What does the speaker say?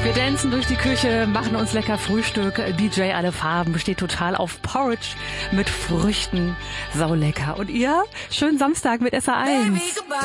Wir dancen durch die Küche, machen uns lecker Frühstück. DJ Alle Farben steht total auf Porridge mit Früchten. Saulecker. Und ihr? Schönen Samstag mit SA1.